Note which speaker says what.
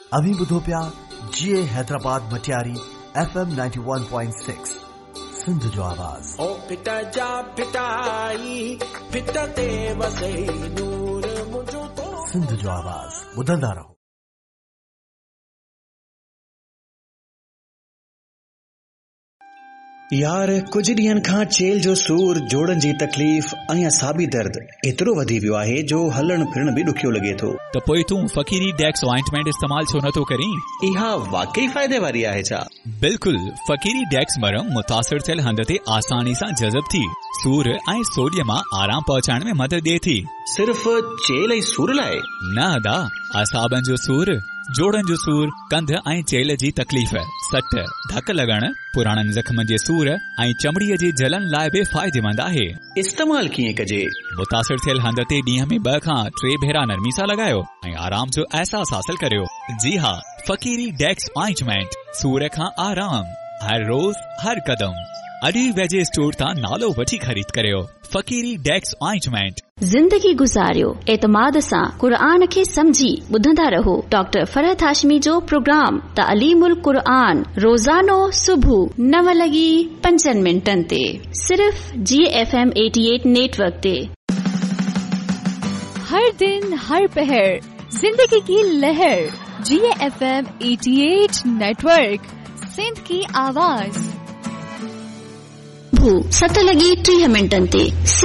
Speaker 1: अभी ॿुधो पिया GA हैदराबाद मटियारी FM 91.6 सिंध जो आवाज़।
Speaker 2: ओ पिता जा पिताई पिता ते वसे नूर मुझो तो
Speaker 1: सिंध जो आवाज़ ॿुधंदा रहो।
Speaker 3: यार कुछ ॾींहनि खां चेल जो सूर, जोड़नि जी तकलीफ़ ऐं असाबी दर्द एतिरो वधी वियो आहे जो हलण फिरण बि ॾुखियो लॻे थो।
Speaker 4: त पोइ तूं फ़कीरी डेक्स ऑइंटमेंट इस्तेमाल छो नथो करीं?
Speaker 3: इहा वाकई फ़ाइदे वारी आहे छा?
Speaker 4: बिल्कुलु, फ़कीरी डेक्स मरहम मुतासिर थियल हंध ते आसानी सां जज़ब थी सूर ऐं सोडियम मां आराम पहुचाइण में मदद ॾिए थी।
Speaker 3: सिर्फ़ चेल ऐं सूर लाइ?
Speaker 4: न अदा, असाबनि जो सूर, जोड़नि जो सूर, कंध ऐं चेल जी तकलीफ़, सट, धक लॻण, पुराणनि ज़ख़्मनि जे सूर ऐं चमड़ीअ जी जलन लाइ बि फ़ाइदेमंद आहे।
Speaker 3: इस्तेमाल कीअं कजे?
Speaker 4: मुतासिर थियल हंध ते ॾींहं में 2 खां 3 भेरा नरमी सां लॻायो ऐं आराम जो अहसास हासिल करियो। जी हा, फ़कीरी डेक्स ऑइंटमेंट, सूर खां आराम, हर रोज़ हर कदम। अॼु वेझे स्टोर तां नालो वठी ख़रीद करियो। फ़कीरी डेक्स ऑइंटमेंट।
Speaker 5: ज़िंदगी गुज़ारियो एतमाद सां क़ुरान खे समझी ॿुधंदा रहो। डॉक्टर फरहत हाशमी जो प्रोग्राम तालीमुल क़ुरान रोज़ानो सुबुह 9:05 ते सिर्फ़ GFM 88 नेटवर्क ते।
Speaker 6: हर दिन हर पहर जिंदगी की लहर GFM 88 नेटवर्क, सिंध की आवाज़।
Speaker 5: 7:30 ते